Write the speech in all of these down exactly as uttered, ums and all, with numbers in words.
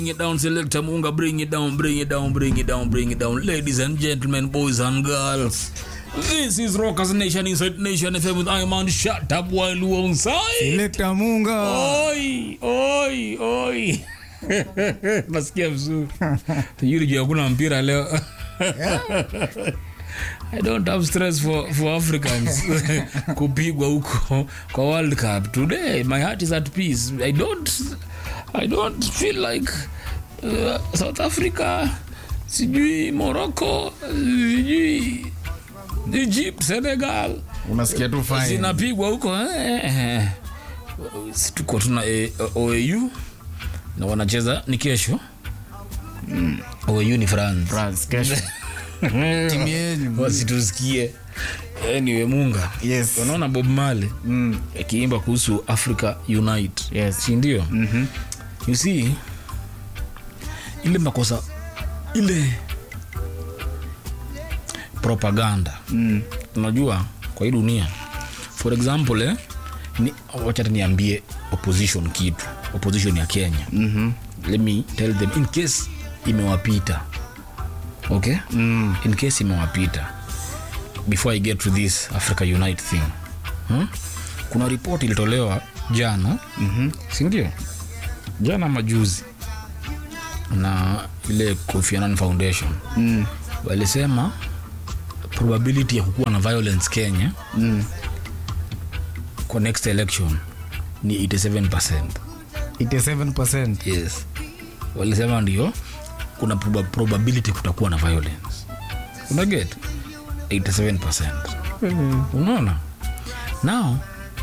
Bring it down, Selector Munga, bring it down, bring it down, bring it down, bring it down. Ladies and gentlemen, boys and girls. This is Rockers Nation Inside Nation F M with Iman. Shut up while you on side. Selector Munga. Oi, oi, oi. Nasikia vizuri. Yule juu kuna mpira leo. I don't have stress for for Africans kupigwa huko kwa World Cup today. My heart is at peace. I don't I don't feel like uh, South Africa, sijui Morocco, sijui Egypt, Senegal. Unasikia tu fine. Zinapigwa huko eh. Tuko tuna eh, O A U na wanacheza ni kesho. Mm. O A U ni France. France kesho. Timu yenu wasitusikie. Anyway Munga. Yes. Unaona Bob Marley mm. akiimba kuhusu Africa Unite. Yes. Si ndio? Mhm. You see ile makosa ile propaganda. Mm. Unajua kwa hii dunia. For example eh ni wacha niambie opposition kitu. Opposition ya Kenya. Mhm. Let me tell them in case imewapita. Okay? Mm. In case imewapita. Before I get to this Africa Unite thing. Hmm? Kuna report ilitolewa jana. Mhm. Si ndio? Jana majuzi. Na ile Kofi Annan Foundation. Mm. Walisema probability ya kukua na violence Kenya mm. kwa next election ni eighty-seven percent. eighty-seven percent. Yes. Walisema ndio kuna prob- probability kutakuwa na violence. Una get eighty-seven percent. Mm-hmm. Unaona? Now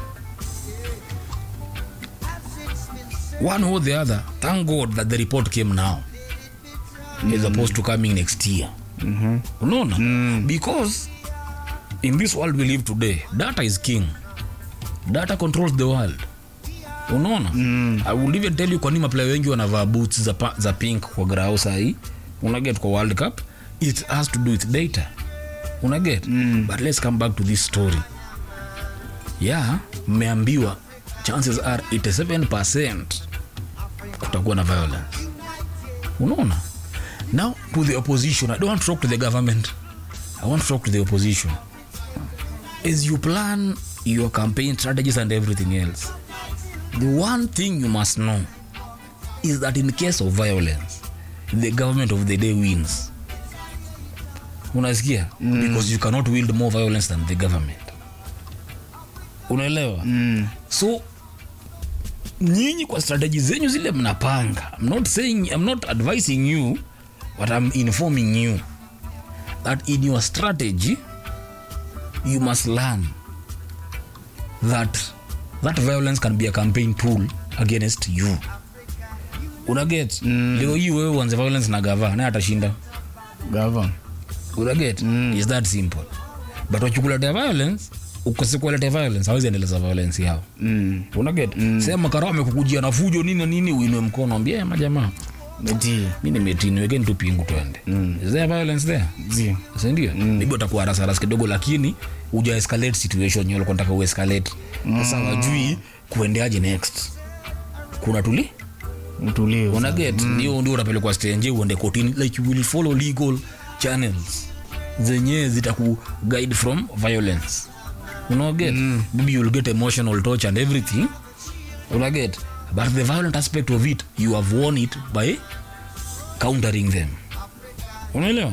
one or the other, thank God that the report came now. Mm-hmm. As opposed to coming next year. Mhm. Unaona? Mm. Because in this world we live today, data is king. Data controls the world. Unaona? Mm. I will even tell you kwa nini maplayer wengi wanavaa boots za, pa, za pink kwa grau sahi. Una get kwa World Cup, it has to do with data. Una get? Mm. But let's come back to this story. Yeah, mmeambiwa chances are eighty-seven percent kutakuwa na violence. Unaona? Now to the opposition, I don't want to talk to the government. I want to talk to the opposition. As you plan your campaign strategies and everything else, the one thing you must know is that in case of violence, the government of the day wins. Unasikia? Mm. Because you cannot wield more violence than the government. Unaelewa? Mm. So nyinyi kwa strategies zenyu zile mnapanga. I'm not saying, I'm not advising you, but I'm informing you that in your strategy you must learn that that violence can be a campaign tool against you. Una get? Mm. Leo hii wewe uanze violence na gava na atashinda gava. Una get? Mm. Is that simple? But wachukuleta violence, ukosikuleta violence, hawezi endeleza violence yao. Mm. Una get? Mm. Sema Karao amekukujia na fujo nini nini, uinue mkono ambie majamaa meti mimi nimetini wekeni tu pingu twende. Mm. Is there violence there? Zio. Sasa ndio. Maybe utakuwa rasa rasa kidogo lakini uja escalate situation yako unataka u escalate. Sasa mm. wajui kuendeaje next. Kuna tuli? Mtulio. Una get? Mm. Ndio ndio unapelekwa stage uende kotini, like you will follow legal channels zenye zitaku guide from violence. Una get? Mm. Maybe you will get emotional touch and everything. Una get? But the violent aspect of it, you have won it by countering them. Unaelewa?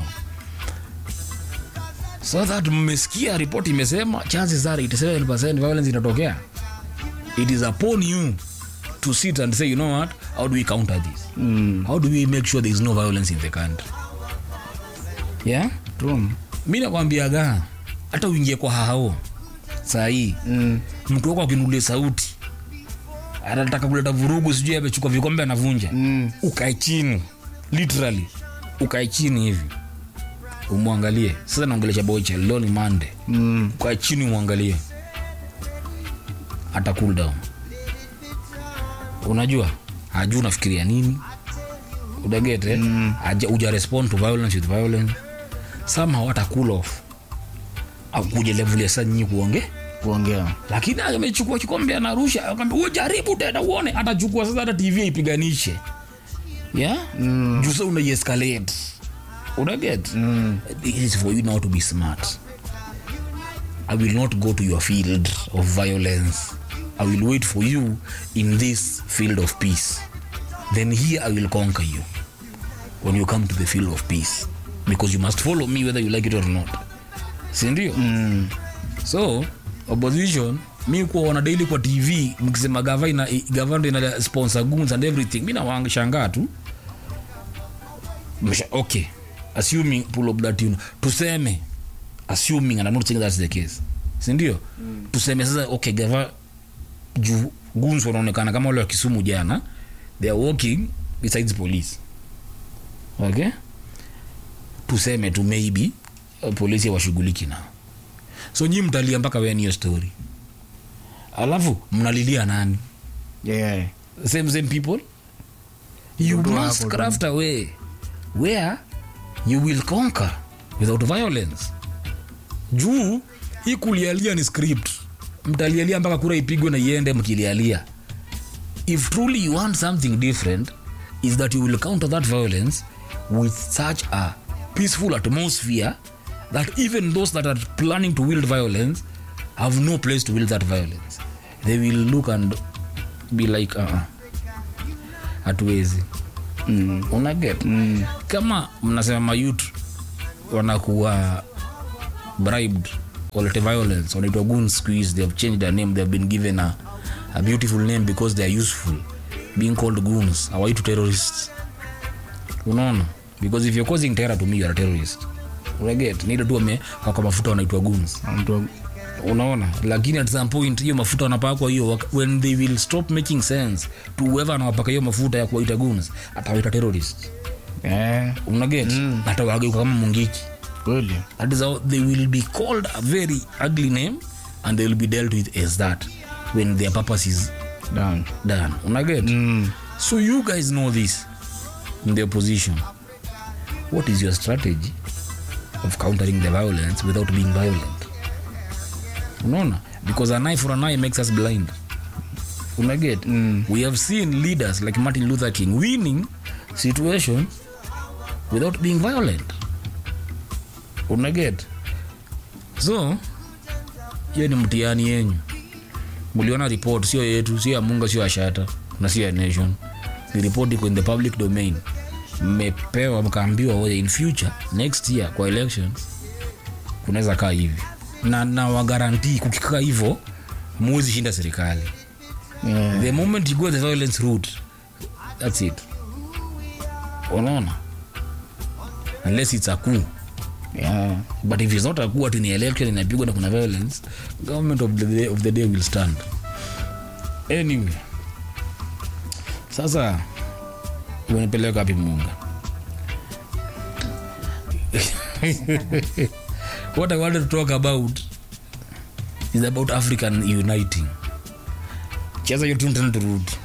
So that mmesikia report imesema chances are eighty-seven percent violence inatokea. It is upon you to sit and say, you know what, how do we counter this? Mm. How do we make sure there is no violence in the country? Yeah? True. Mimi nakwambiaga hata uingie kwa hao saa hii mm. mtu wako akinulia sauti anataka kuleta vurugu, sijui amechukua vikombe anavunja. Mm. Ukae chini. Literally. Ukae chini hivi. Umwangalie. Sasa naongelesha Boycha leo ni Monday. Mm. Ukae chini umwangalie. Ata cool down. Unajua? Hajui unafikiria nini? Udagete? Mm. Aje uja respond to violence with violence. Somehow ata cool off. Akuje level ya sasa nyinyi kuongea. kuongea, lakini amechukua kikombe anarusha, akamwambia wewe jaribu tena uone, atachukua sasa hata T V ipiganishe. yeah mm. Juu sa una escalate una get mm. It is for you now to be smart. I will not go to your field of violence. I will wait for you in this field of peace. Then here I will conquer you when you come to the field of peace, because you must follow me whether you like it or not. Sindio? Mm. So opposition, mi kuona daily kwa T V mkisema gavana gavana ina sponsor goons and everything, mimi nawashangaa tu. Okay, assuming pull up that, you know, tuseme assuming, and I'm not saying that's the case, sindio? Mm. Tuseme sasa okay, gava ju goons wanaonekana kama wale wa Kisumu jana, they are walking besides police. Okay, tuseme tu maybe uh, polisi washughuliki nao, so nyi mtalia mpaka when your story, alafu mnalilia nani? Yeah, same same people. You must craft a way where you will conquer without violence. Juu hii kulialia ni script, mtalialia mpaka kura ipigwe na iende mkilialia. If truly you want something different, is that you will counter that violence with such a peaceful atmosphere that even those that are planning to wield violence have no place to wield that violence. They will look and be like, uh-uh, hatuwezi. Mm. Unaget? Mm. Kama mnasema mayouth wanakuwa bribed or violence, wanaitwa goons squeeze, they have changed their name, they have been given a, a beautiful name because they are useful, being called goons, hawaitu terrorists. Unaona? Because if you're causing terror to me, you're a terrorist. Unaget? Nile tu wame kwa mafuta wanaitwa goons. Unaona? Lakini at some point hiyo mafuta wanapakwa hiyo, when they will stop making sense to whoever anawapaka hiyo mafuta ya kuwaita goons, atawaita terrorist. Yeah. Unaget? Mm. Atawageuka kama Mungiki. Really? That is how they will be called a very ugly name, and they will be dealt with as that when their purpose is done. Done. Unaget? Mm. So you guys know this in the opposition. What is your strategy of countering the violence without being violent? Unaona? Because an eye for an eye makes us blind. Unaget? Mm. We have seen leaders like Martin Luther King winning situations without being violent. Unaget? So hiyo ni mtihani yenu. Muliona report sio yetu, sio ya Munga, sio ya Shata, na sio ya Nation. The report iko in the public domain. Mmepewa mkaambiwa wewe in future next year kwa elections kunaweza kaa hivi, na na wa guarantee kukikaa hivyo muwezi shinda serikali. Yeah. The moment you go the violence route, that's it. Unaona? Unless it's a coup. Yeah. But if it's not a coup, in the election inapigwa na kuna violence, government of the day, of the day will stand. Anyway, sasa unanipeleka wapi Munga? What I wanted to talk about is about African uniting. Cheza yote tunataka turudi.